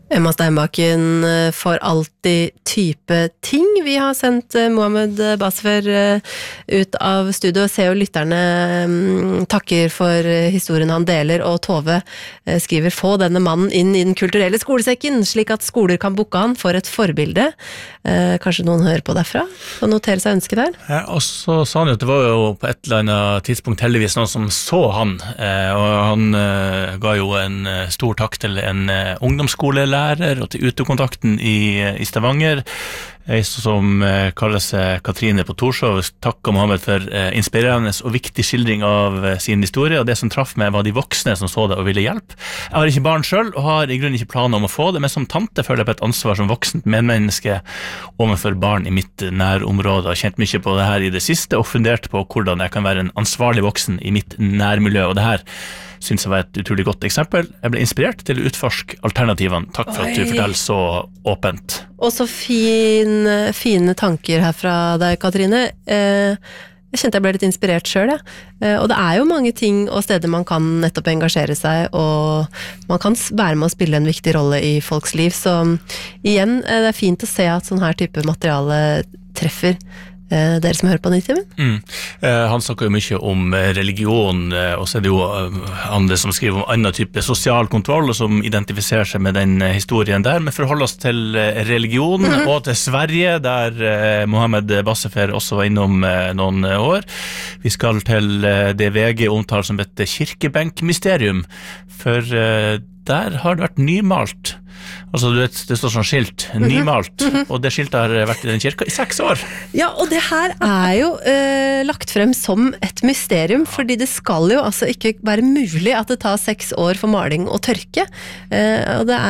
Emma Steinbakken for alltid type ting. Vi har sendt Mohamed Basfer ut av studio og ser jo lytterne takker for historien han deler, og Tove skriver få denne mannen inn i den kulturelle skolesekken, slik at skoler kan booke han for et forbilde. Kanskje noen hører på derfra og noterer seg ønsket der? Ja, og så sa han jo at det var jo på et eller annet tidspunkt heldigvis noen som så han, og han ga jo en stor takk til en ungdomsskolelærer og til utekontakten i Stavanger, som kaller seg Katrine på Torshov. Takk Mohammed for inspirerende og viktig skildring av sin historie, og det som traff meg var de voksne som så det og ville hjelpe. Jeg har ikke barn selv, og har i grunnen ikke planer om å få det, men som tante føler jeg på et ansvar som voksent medmenneske overfor barn i mitt nærområde. Jeg har kjent mye på det her i det siste, og fundert på hvordan jeg kan være en ansvarlig voksen i mitt nærmiljø, og det her synes jeg var et utrolig godt eksempel. Jeg ble inspirert til å utforske alternativene. Takk for at du forteller så åpent. Og så fine tanker her fra deg, Katrine. Jeg kjente jeg ble litt inspirert selv, og det jo mange ting og steder man kan nettopp engasjere seg, og man kan være med å spille en viktig rolle i folks liv, så igjen, det fint å se at sånn her type materiale treffer dere som hører på Nitimen. Han snakker jo mye om religion, og så det jo andre som skriver om annen type sosial kontroll, og som identifiserer seg med den historien der, men for å holde oss til religion, og til Sverige, der Mohammed Basfer også var innom noen år. Vi skal til det VG omtaler som et kirkebenkmysterium, for der har det vært nymalt. Altså, du vet, det står sånn skilt, nymalt, og det skiltet har vært i den kirka i 6 år. Ja, og det her jo lagt frem som et mysterium, fordi det skal jo altså ikke være mulig at det tar 6 år for maling å tørke. Og det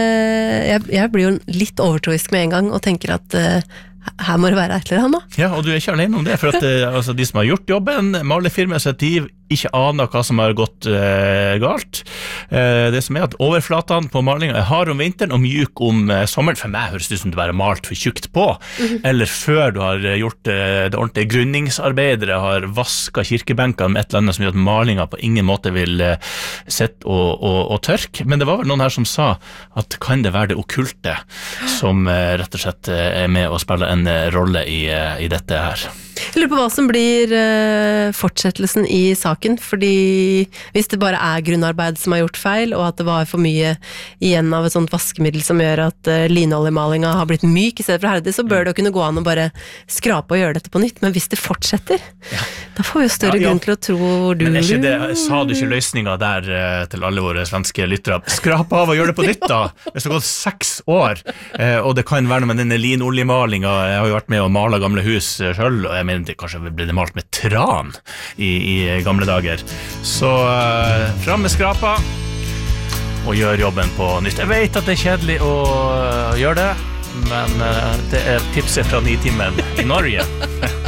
jeg blir jo litt overtroisk med en gang, og tenker at her må det være et eller annet. Ja, og du ikke alene om det, for at altså, de som har gjort jobben, malerfirmaet sitt, de ikke aner hva som har gått galt. Det som at overflatene på malingen hard om vinteren og mjuk om sommeren. For meg høres det ut som det bare malt for tjukt på, eller før du har gjort det ordentlige grunningsarbeidet, har vasket kirkebenkene med et eller annet som gjør at malingen på ingen måte vil sette og tørke. Men det var vel noen her som sa at kan det være det okkulte som rett og slett med å spille en rolle i dette her. Jeg lurer på hva som blir fortsettelsen i saken, fordi hvis det bare grunnarbeid som har gjort feil, og at det var for mye igjen av et sånt vaskemiddel som gjør at linoljemalinga har blitt myk i stedet for herdig, så bør det jo kunne gå an å bare skrape og gjøre dette på nytt, men hvis det fortsetter, da får vi jo større grunn til å tro hvor du... Men ikke det, sa du ikke løsningen der til alle våre svenske lyttere? Skrap av og gjør det på nytt da! Hvis det har gått 6 år, og det kan være noe med denne linoljemalinga, jeg har jo vært med å male gamle hus selv, og jeg mener kanskje ble det malt med tran i gamle dager. Så fram med skrapa og gjør jobben på nytt. Jeg vet at det kjedelig å gjøre det, men det tipset fra Nitimen i Norge.